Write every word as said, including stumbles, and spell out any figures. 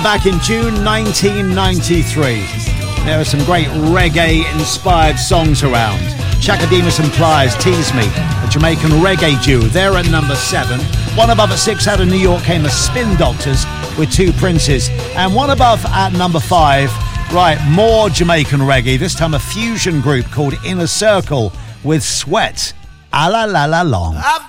Back in June nineteen ninety-three, there are some great reggae-inspired songs around. Chaka Demus and Pliers, Tease Me, the Jamaican reggae duo. They're at number seven. One above at six out of New York came the Spin Doctors with Two Princes. And one above at number five, right, more Jamaican reggae. This time a fusion group called Inner Circle with Sweat. A la la la long. I've